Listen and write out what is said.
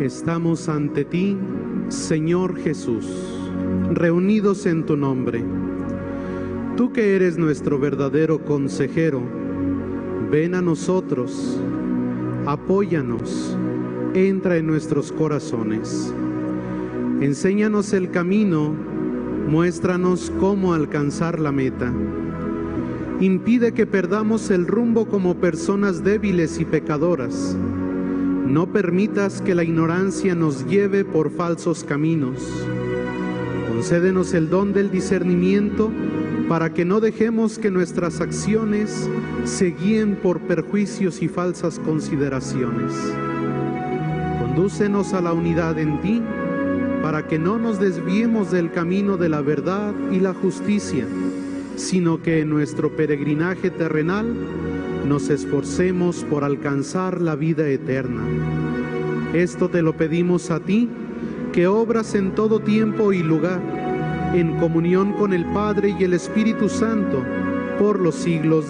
Estamos ante ti, Señor Jesús, reunidos en tu nombre. Tú que eres nuestro verdadero consejero, ven a nosotros, apóyanos, entra en nuestros corazones. Enséñanos el camino, muéstranos cómo alcanzar la meta. Impide que perdamos el rumbo como personas débiles y pecadoras. No permitas que la ignorancia nos lleve por falsos caminos. Concédenos el don del discernimiento para que no dejemos que nuestras acciones se guíen por perjuicios y falsas consideraciones. Condúcenos a la unidad en ti, para que no nos desviemos del camino de la verdad y la justicia, sino que en nuestro peregrinaje terrenal nos esforcemos por alcanzar la vida eterna. Esto te lo pedimos a ti, que obras en todo tiempo y lugar, en comunión con el Padre y el Espíritu Santo, por los siglos